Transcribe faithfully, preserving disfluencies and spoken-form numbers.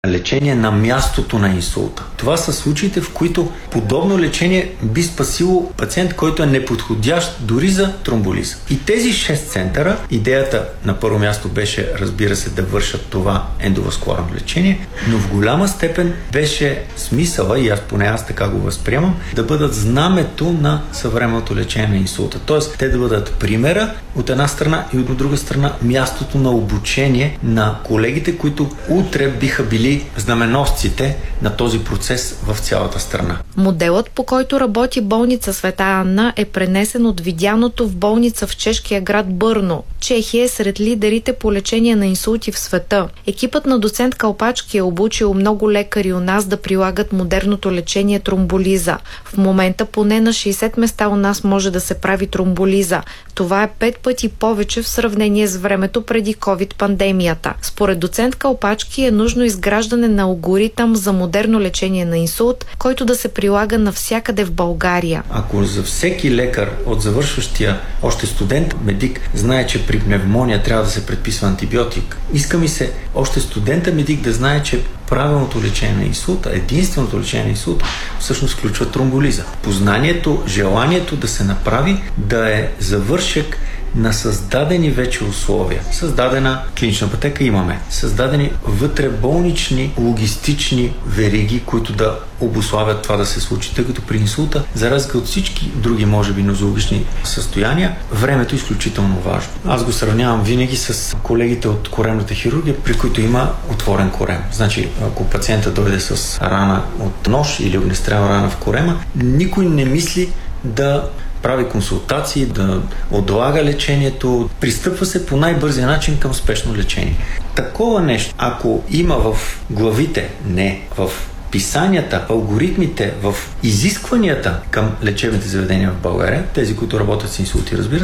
лечение на мястото на инсулта. Това са случаите, в които подобно лечение би спасило пациент, който е неподходящ дори за тромболиза. И тези шест центъра, идеята на първо място беше, разбира се, да вършат това ендоваскуларно лечение, но в голяма степен беше смисъла, и аз поне аз така го възприемам, да бъдат знамето на съвременното лечение на инсулта. Тоест, те да бъдат примера от една страна и от друга страна мястото на обучение на колегите, които утре биха били знаменосците на този процес в цялата страна. Моделът, по който работи болница Света Анна, е пренесен от видяното в болница в чешкия град Бърно. Чехия е сред лидерите по лечение на инсулти в света. Екипът на доцент Калпачки е обучил много лекари у нас да прилагат модерното лечение тромболиза. В момента поне на шейсет места у нас може да се прави тромболиза. Това е пет пъти повече в сравнение с времето преди ковид-пандемията. Според доцент Калпачки е нужно изграждане на алгоритъм за модерно лечение на инсулт, който да се прилага навсякъде в България. Ако за всеки лекар от завършващия още студент медик знае, че при пневмония трябва да се предписва антибиотик, иска ми се още студента медик да знае, че правилното лечение на инсулта, единственото лечение на инсулта, всъщност включва тромболиза. Познанието, желанието да се направи да е завършек на създадени вече условия. Създадена клинична пътека имаме. Създадени вътреболнични логистични вериги, които да обуславят това да се случи. Тъй като при инсулта, за разлика от всички други, може би, нозологични състояния, времето е изключително важно. Аз го сравнявам винаги с колегите от коремната хирургия, при които има отворен корем. Значи, ако пациента дойде с рана от нож или огнестрелна рана в корема, никой не мисли да прави консултации, да отлага лечението, пристъпва се по най-бързия начин към спешно лечение. Такова нещо, ако има в главите, не в писанията, в алгоритмите, в изискванията към лечебните заведения в България, тези, които работят с инсулти, разбира